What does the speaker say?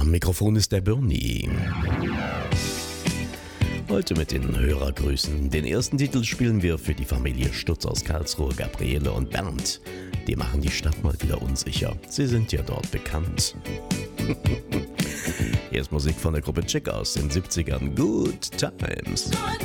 Am Mikrofon ist der Bernie. Heute mit den Hörergrüßen. Den ersten Titel spielen wir für die Familie Stutz aus Karlsruhe, Gabriele und Bernd. Die machen die Stadt mal wieder unsicher. Sie sind ja dort bekannt. Hier ist Musik von der Gruppe Chick aus den 70ern. Good Times.